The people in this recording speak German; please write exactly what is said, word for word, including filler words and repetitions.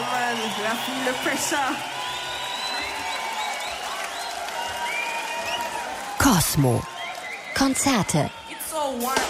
man, la viele Pressure. Cosmo. Konzerte. It's so warm